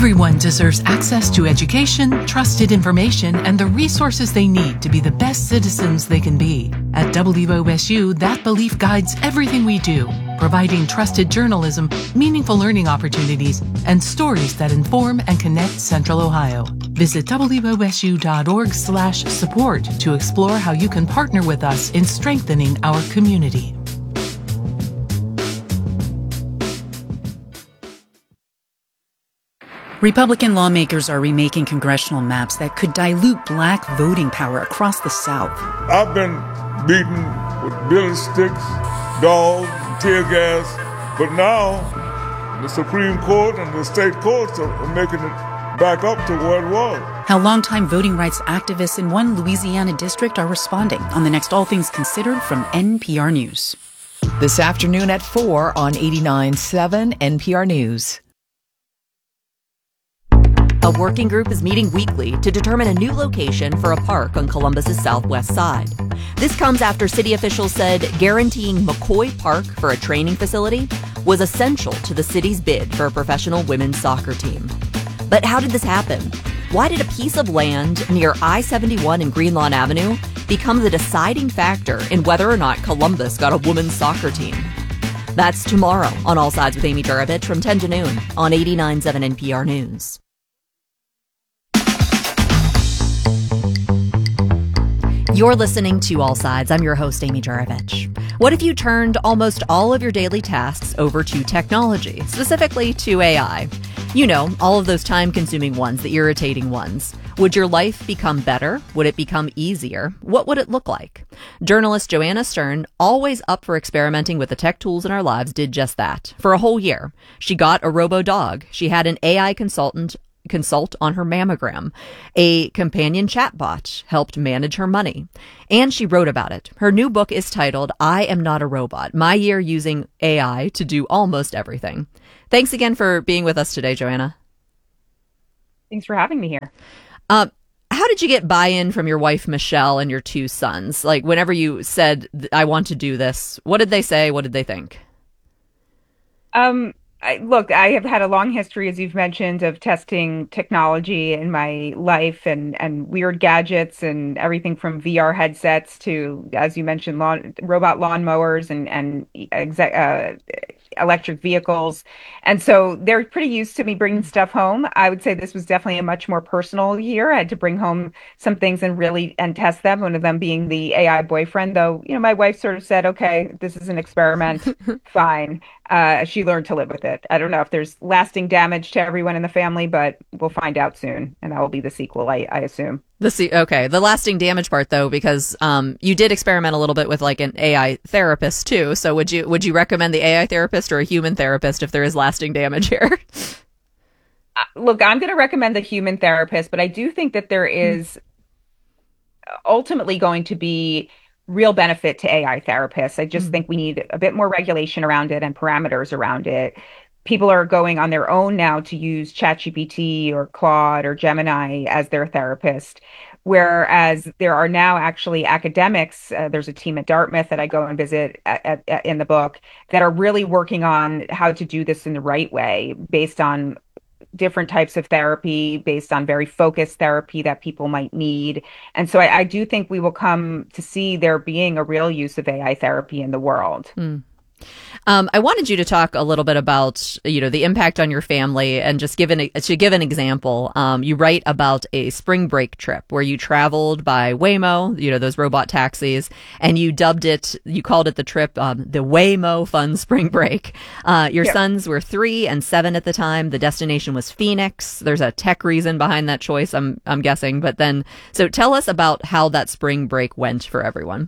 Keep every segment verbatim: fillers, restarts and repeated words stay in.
Everyone deserves access to education, trusted information, and the resources they need to be the best citizens they can be. At W O S U, that belief guides everything we do, providing trusted journalism, meaningful learning opportunities, and stories that inform and connect Central Ohio. Visit W O S U dot org slash support to explore how you can partner with us in strengthening our community. Republican lawmakers are remaking congressional maps that could dilute black voting power across the South. I've been beaten with billy sticks, dogs, tear gas, but now the Supreme Court and the state courts are making it back up to where it was. How longtime voting rights activists in one Louisiana district are responding on the next All Things Considered from N P R News. This afternoon at four on eighty-nine point seven N P R News. A working group is meeting weekly to determine a new location for a park on Columbus's southwest side. This comes after city officials said guaranteeing McCoy Park for a training facility was essential to the city's bid for a professional women's soccer team. But how did this happen? Why did a piece of land near I seventy-one and Greenlawn Avenue become the deciding factor in whether or not Columbus got a women's soccer team? That's tomorrow on All Sides with Amy Juravich from ten to noon on eighty-nine point seven N P R News. You're listening to All Sides. I'm your host, Amy Juravich. What if you turned almost all of your daily tasks over to technology, specifically to A I? You know, all of those time-consuming ones, the irritating ones. Would your life become better? Would it become easier? What would it look like? Journalist Joanna Stern, always up for experimenting with the tech tools in our lives, did just that. For a whole year, she got a robo-dog. She had an A I consultant consult on her mammogram. A companion chatbot helped manage her money. And she wrote about it. Her new book is titled, I Am Not a Robot, My Year Using A I to Do Almost Everything. Thanks again for being with us today, Joanna. Thanks for having me here. Uh, how did you get buy-in from your wife, Michelle, and your two sons? Like, whenever you said, I want to do this, what did they say? What did they think? Um, I, look, I have had a long history, as you've mentioned, of testing technology in my life and, and weird gadgets and everything from V R headsets to, as you mentioned, lawn, robot lawnmowers and, and exe- uh, electric vehicles. And so they're pretty used to me bringing stuff home. I would say this was definitely a much more personal year. I had to bring home some things and really and test them, one of them being the A I boyfriend, though, you know, my wife sort of said, okay, this is an experiment. Fine. Uh, she learned to live with it. I don't know if there's lasting damage to everyone in the family, but we'll find out soon. And that will be the sequel, I, I assume. The se- okay. The lasting damage part, though, because um, you did experiment a little bit with like an A I therapist, too. So would you would you recommend the A I therapist or a human therapist if there is lasting damage here? uh, look, I'm going to recommend the human therapist, but I do think that there is ultimately going to be real benefit to A I therapists. I just mm. think we need a bit more regulation around it and parameters around it. People are going on their own now to use ChatGPT or Claude or Gemini as their therapist, whereas there are now actually academics. Uh, there's a team at Dartmouth that I go and visit at, at, at, in the book that are really working on how to do this in the right way based on different types of therapy, based on very focused therapy that people might need. And so I, I do think we will come to see there being a real use of A I therapy in the world. Mm. Um, I wanted you to talk a little bit about, you know, the impact on your family and just give an, to give an example. Um, you write about a spring break trip where you traveled by Waymo, you know, those robot taxis, and you dubbed it, you called it the trip, um, the Waymo Fun Spring Break. Uh, your yeah. sons were three and seven at the time. The destination was Phoenix. There's a tech reason behind that choice, I'm, I'm guessing. But then, so tell us about how that spring break went for everyone.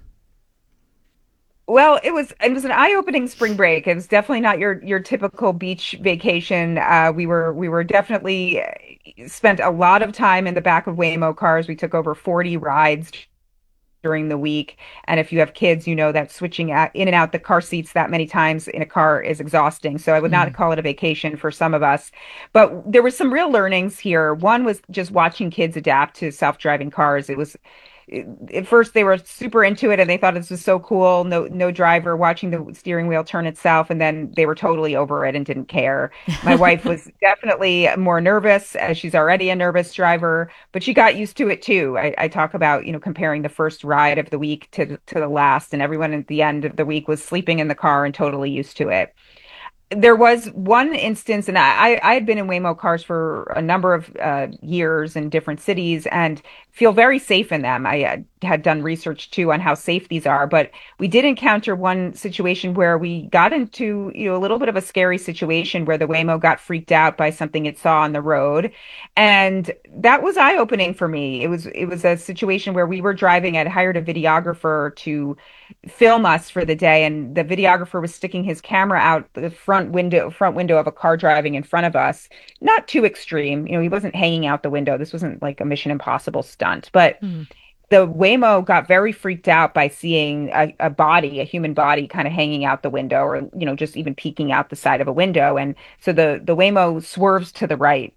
Well, it was it was an eye-opening spring break. It was definitely not your your typical beach vacation. Uh, we were we were definitely spent a lot of time in the back of Waymo cars. We took over forty rides during the week, and if you have kids, you know that switching out, in and out the car seats that many times in a car is exhausting. So I would not mm. call it a vacation for some of us. But there were some real learnings here. One was just watching kids adapt to self-driving cars. It was at first they were super into it and they thought this was so cool. No, no driver watching the steering wheel turn itself. And then they were totally over it and didn't care. My wife was definitely more nervous, as she's already a nervous driver, but she got used to it too. I, I talk about, you know, comparing the first ride of the week to, to the last, and everyone at the end of the week was sleeping in the car and totally used to it. There was one instance, and I, I had been in Waymo cars for a number of uh, years in different cities and feel very safe in them. I uh, had done research too on how safe these are, but we did encounter one situation where we got into, you know, a little bit of a scary situation where the Waymo got freaked out by something it saw on the road. And that was eye-opening for me. It was, it was a situation where we were driving. I'd hired a videographer to film us for the day, and the videographer was sticking his camera out the front window front window of a car driving in front of us. Not too extreme, you know, he wasn't hanging out the window. This wasn't like a Mission Impossible stunt, but mm. the Waymo got very freaked out by seeing a, a body, a human body, kind of hanging out the window, or, you know, just even peeking out the side of a window. And so the the Waymo swerves to the right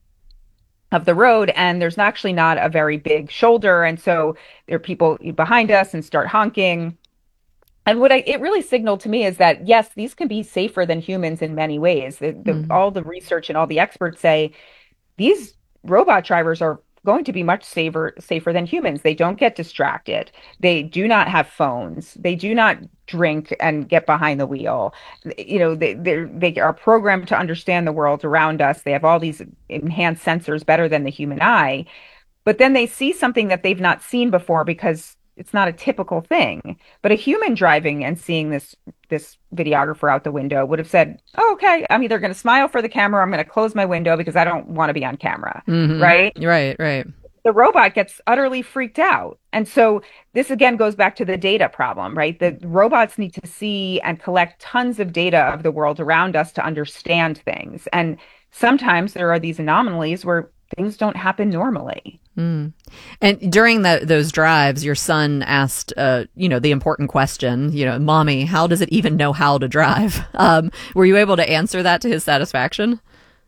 of the road, and there's actually not a very big shoulder, and so there are people behind us and start honking. And what I, it really signaled to me is that, yes, these can be safer than humans in many ways. The, the, mm-hmm. All the research and all the experts say these robot drivers are going to be much safer safer than humans. They don't get distracted. They do not have phones. They do not drink and get behind the wheel. You know, they they are programmed to understand the world around us. They have all these enhanced sensors better than the human eye. But then they see something that they've not seen before because it's not a typical thing. But a human driving and seeing this this videographer out the window would have said, oh, okay, I'm either going to smile for the camera, or I'm going to close my window because I don't want to be on camera. Mm-hmm. Right? Right, right. The robot gets utterly freaked out. And so this again goes back to the data problem, right? The robots need to see and collect tons of data of the world around us to understand things. And sometimes there are these anomalies where things don't happen normally. Mm. And during the, those drives, your son asked, uh, you know, the important question, you know, Mommy, how does it even know how to drive? Um, were you able to answer that to his satisfaction?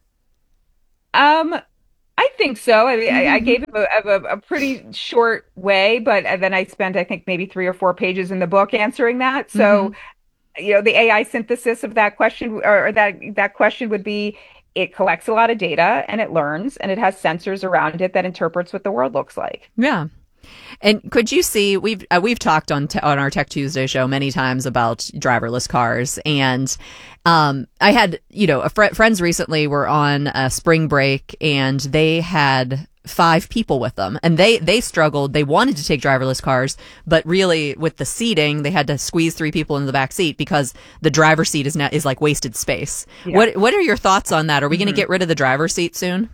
Um, I think so. I mean, mm-hmm. I, I gave him a, a, a pretty short way, but then I spent, I think, maybe three or four pages in the book answering that. So, mm-hmm. you know, the A I synthesis of that question, or, or that that question would be, it collects a lot of data and it learns, and it has sensors around it that interprets what the world looks like. Yeah. And could you see, we've uh, we've talked on te- on our Tech Tuesday show many times about driverless cars, and um, I had, you know, a fr- friends recently were on a spring break, and they had five people with them, and they they struggled. They wanted to take driverless cars, but really with the seating, they had to squeeze three people into the back seat because the driver's seat is now is like wasted space. Yeah. What what are your thoughts on that? Are we mm-hmm. going to get rid of the driver's seat soon?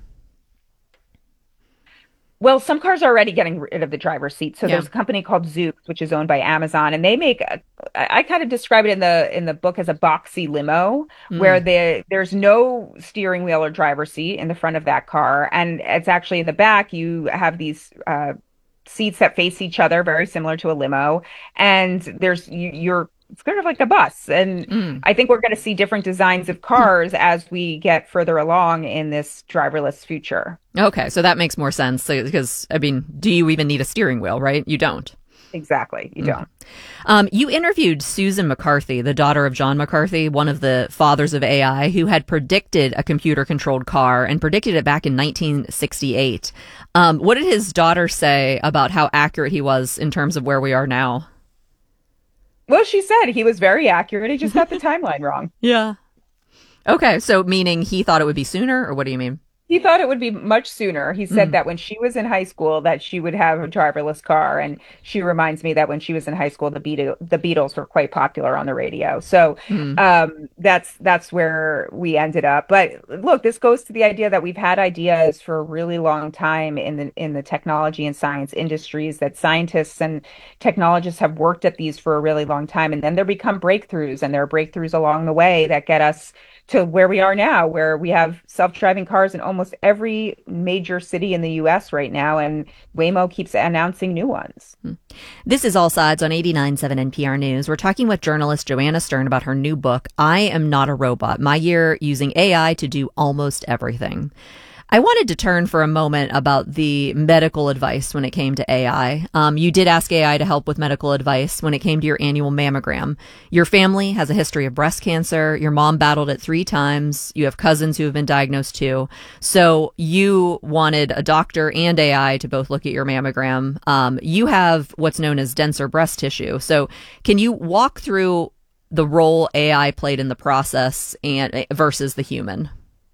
Well, some cars are already getting rid of the driver's seat. So yeah. There's a company called Zoox, which is owned by Amazon, and they make, a, I kind of describe it in the in the book as a boxy limo, mm. where the, there's no steering wheel or driver's seat in the front of that car. And it's actually in the back, you have these uh, seats that face each other, very similar to a limo. And there's, you, you're, it's kind of like a bus. And mm. I think we're going to see different designs of cars mm. as we get further along in this driverless future. Okay, so that makes more sense. So, because, I mean, do you even need a steering wheel, right? You don't. Exactly. You mm. don't. Um, you interviewed Susan McCarthy, the daughter of John McCarthy, one of the fathers of A I, who had predicted a computer-controlled car and predicted it back in nineteen sixty-eight. Um, what did his daughter say about how accurate he was in terms of where we are now? Well, she said he was very accurate. He just got the timeline wrong. Yeah. Okay. So meaning he thought it would be sooner, or what do you mean? He thought it would be much sooner. He said mm. that when she was in high school that she would have a driverless car. And she reminds me that when she was in high school, the Beatles, the Beatles were quite popular on the radio. So mm. um, that's that's where we ended up. But look, this goes to the idea that we've had ideas for a really long time in the in the technology and science industries, that scientists and technologists have worked at these for a really long time. And then there become breakthroughs, and there are breakthroughs along the way that get us to where we are now, where we have self-driving cars in almost every major city in the U S right now, and Waymo keeps announcing new ones. This is All Sides on eighty-nine point seven N P R News. We're talking with journalist Joanna Stern about her new book, I Am Not a Robot, My Year Using A I to Do Almost Everything. I wanted to turn for a moment about the medical advice when it came to A I. Um, you did ask A I to help with medical advice when it came to your annual mammogram. Your family has a history of breast cancer. Your mom battled it three times. You have cousins who have been diagnosed too. So you wanted a doctor and A I to both look at your mammogram. Um, you have what's known as denser breast tissue. So can you walk through the role A I played in the process and versus the human?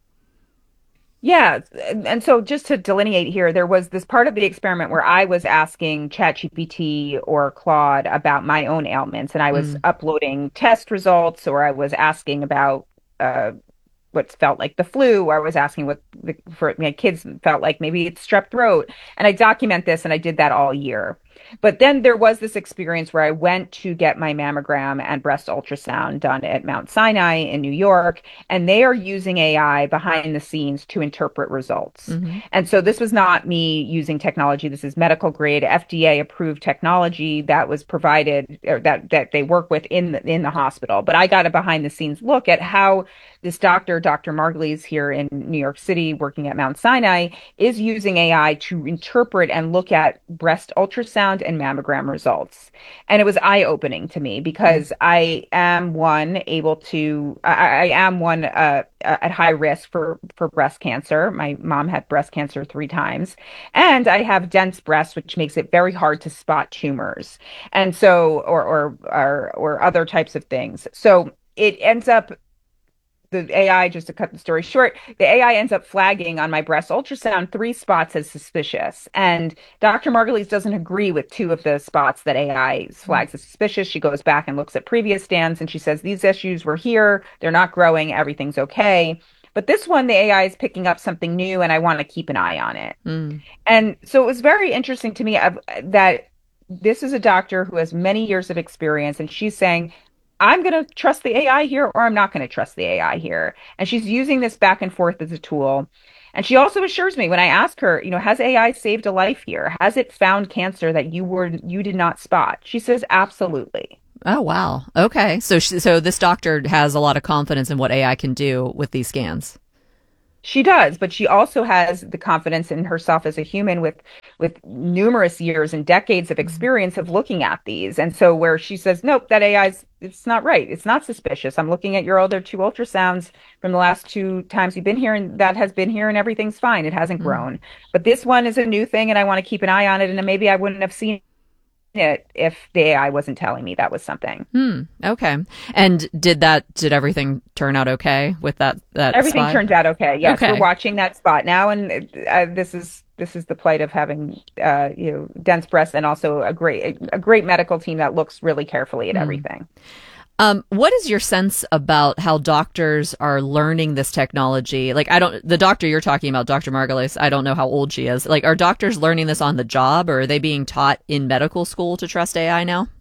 Yeah. And so just to delineate here, there was this part of the experiment where I was asking ChatGPT or Claude about my own ailments, and I was Mm. uploading test results, or I was asking about uh, what felt like the flu, or I was asking what the, for my kids felt like maybe it's strep throat. And I document this, and I did that all year. But then there was this experience where I went to get my mammogram and breast ultrasound done at Mount Sinai in New York, and they are using A I behind the scenes to interpret results. Mm-hmm. And so this was not me using technology. This is medical grade, F D A approved technology that was provided, or that that they work with in the, in the hospital. But I got a behind the scenes look at how this doctor, Doctor Margulies here in New York City, working at Mount Sinai, is using A I to interpret and look at breast ultrasound and mammogram results. And it was eye-opening to me because I am one able to, I, I am one uh, at high risk for, for breast cancer. My mom had breast cancer three times, and I have dense breasts, which makes it very hard to spot tumors. And so, or, or, or, or other types of things. So it ends up, the A I, just to cut the story short, the A I ends up flagging on my breast ultrasound three spots as suspicious. And Doctor Margulies doesn't agree with two of the spots that A I flags as suspicious. She goes back and looks at previous scans, and she says, these issues were here. They're not growing. Everything's okay. But this one, the A I is picking up something new, and I want to keep an eye on it. Mm. And so it was very interesting to me uh, that this is a doctor who has many years of experience, and she's saying, I'm going to trust the A I here, or I'm not going to trust the A I here. And she's using this back and forth as a tool. And she also assures me when I ask her, you know, has A I saved a life here? Has it found cancer that you were you did not spot? She says, absolutely. Oh, wow. Okay. So, she, so this doctor has a lot of confidence in what A I can do with these scans. She does, but she also has the confidence in herself as a human with with numerous years and decades of experience of looking at these. And so where she says, nope, that A I's, it's not right. It's not suspicious. I'm looking at your other two ultrasounds from the last two times you've been here, and that has been here and everything's fine. It hasn't grown. Mm. But this one is a new thing, and I want to keep an eye on it. And maybe I wouldn't have seen it if the A I wasn't telling me that was something. Hmm. Okay. And did that, did everything turn out okay with that, that Everything spot? turned out okay. Yes. Okay. We're watching that spot now. And uh, this is, this is the plight of having, uh, you know, dense breasts, and also a great, a great medical team that looks really carefully at mm. everything. Um, what is your sense about how doctors are learning this technology? Like, I don't, the doctor you're talking about, Doctor Margulies, I don't know how old she is. Like, are doctors learning this on the job, or are they being taught in medical school to trust A I now?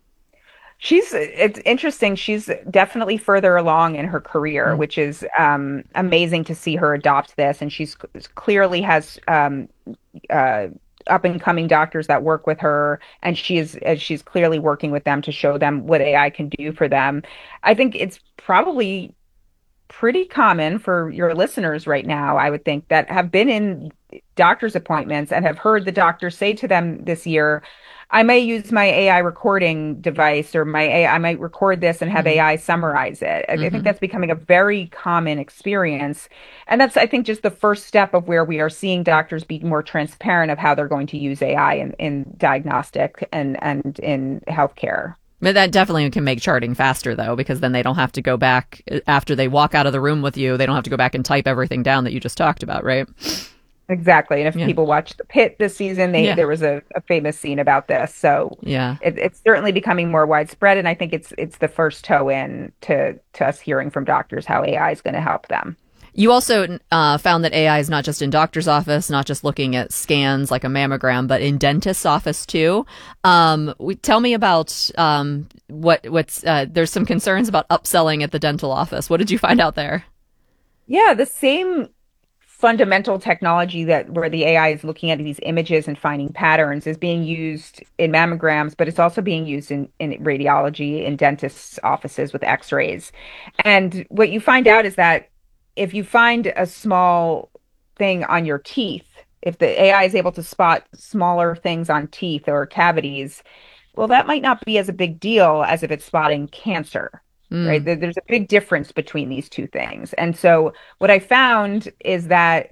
She's, it's interesting. She's definitely further along in her career, mm. which is um, amazing to see her adopt this. And she's clearly has, um, uh, up and coming doctors that work with her, and she is she's clearly working with them to show them what A I can do for them. I think it's probably pretty common for your listeners right now, I would think, that have been in doctor's appointments and have heard the doctor say to them this year, I may use my A I recording device, or my A I, I might record this and have mm-hmm. A I summarize it. Mm-hmm. I think that's becoming a very common experience. And that's, I think, just the first step of where we are seeing doctors be more transparent of how they're going to use A I in, in diagnostic and, and in healthcare. But that definitely can make charting faster, though, because then they don't have to go back after they walk out of the room with you. They don't have to go back and type everything down that you just talked about, right? Exactly. And if yeah. people watch The Pit this season, they, yeah. there was a, a famous scene about this. So yeah, it, it's certainly becoming more widespread. And I think it's it's the first toe in to, to us hearing from doctors how A I is going to help them. You also uh, found that A I is not just in doctor's office, not just looking at scans like a mammogram, but in dentist's office too. Um, we, tell me about um, what what's uh, there's some concerns about upselling at the dental office. What did you find out there? Yeah, the same fundamental technology that where the A I is looking at these images and finding patterns is being used in mammograms, but it's also being used in, in radiology, in dentists' offices with x-rays. And what you find out is that if you find a small thing on your teeth, if the A I is able to spot smaller things on teeth or cavities, well, that might not be as a big deal as if it's spotting cancer, Mm. right? There- There's a big difference between these two things. And so what I found is that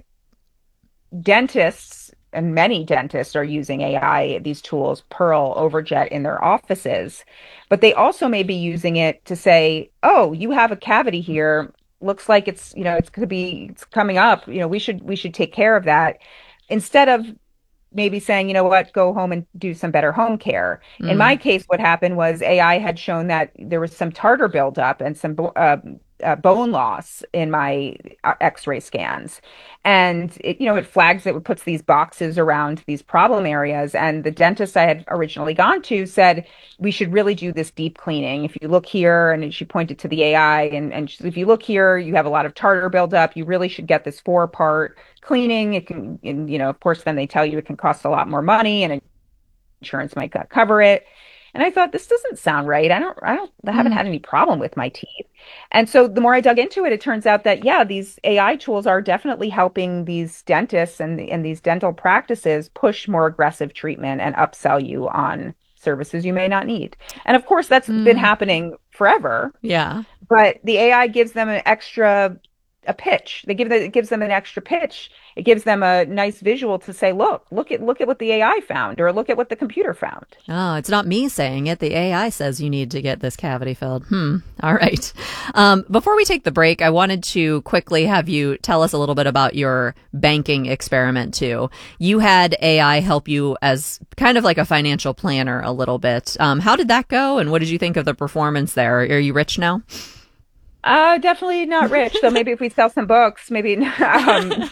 dentists and many dentists are using A I, these tools, Pearl, Overjet, in their offices, but they also may be using it to say, oh, you have a cavity here. Looks like it's, you know, it's could be, it's coming up. You know, we should, we should take care of that. Instead of maybe saying, you know what, go home and do some better home care. Mm. In my case, what happened was A I had shown that there was some tartar buildup and some uh, uh, bone loss in my uh, X-ray scans. And it, you know, it flags it, it puts these boxes around these problem areas. And the dentist I had originally gone to said, we should really do this deep cleaning. If you look here, and she pointed to the A I, and, and she said, if you look here, you have a lot of tartar buildup. You really should get this four part cleaning. It can, and, you know, of course, then they tell you it can cost a lot more money and insurance might not cover it. And I thought, this doesn't sound right. I don't, I don't, I haven't had any problem with my teeth. And so the more I dug into it, it turns out that, yeah, these A I tools are definitely helping these dentists and, and these dental practices push more aggressive treatment and upsell you on services you may not need. And of course, that's mm. been happening forever. Yeah. But the A I gives them an extra a pitch. They give the, it gives them an extra pitch. It gives them a nice visual to say, look, look at look at what the A I found, or look at what the computer found. Oh, it's not me saying it. The A I says you need to get this cavity filled. Hmm. All right. Um, before we take the break, I wanted to quickly have you tell us a little bit about your banking experiment too. You had A I help you as kind of like a financial planner a little bit. Um, how did that go? And what did you think of the performance there? Are you rich now? Uh, definitely not rich. So maybe if we sell some books, maybe um,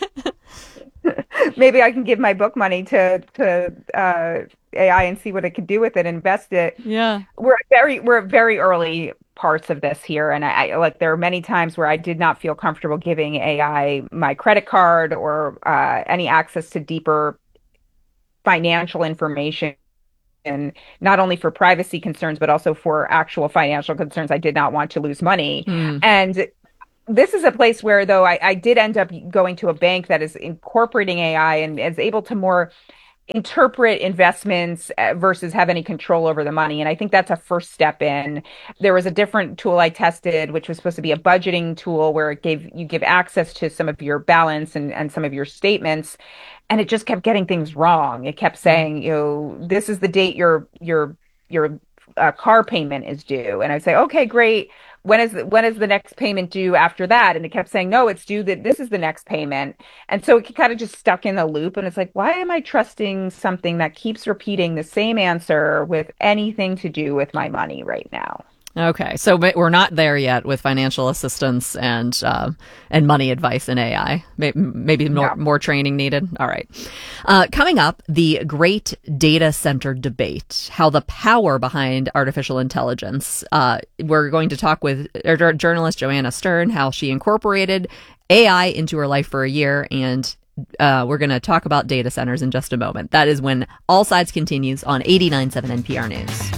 maybe I can give my book money to to uh, A I and see what it can do with it, invest it. Yeah, we're very we're at very early parts of this here, and I, I like there are many times where I did not feel comfortable giving A I my credit card or uh, any access to deeper financial information. And not only for privacy concerns, but also for actual financial concerns. I did not want to lose money. Mm. And this is a place where, though, I, I did end up going to a bank that is incorporating A I and is able to more interpret investments versus have any control over the money. And I think that's a first step in. There was a different tool I tested, which was supposed to be a budgeting tool where it gave you give access to some of your balance and, and some of your statements. And it just kept getting things wrong. It kept saying, you know, this is the date your your your uh, car payment is due. And I'd say, okay, great. When is the, when is the next payment due after that? And it kept saying, no, it's due that this is the next payment. And so it kind of just stuck in the loop. And it's like, why am I trusting something that keeps repeating the same answer with anything to do with my money right now? Okay, so we're not there yet with financial assistance and uh, and money advice in A I. Maybe more, no. more training needed. All right. Uh, coming up, the great data center debate, how the power behind artificial intelligence. Uh, we're going to talk with journalist Joanna Stern, how she incorporated A I into her life for a year, and uh, we're going to talk about data centers in just a moment. That is when All Sides continues on eighty-nine point seven N P R News.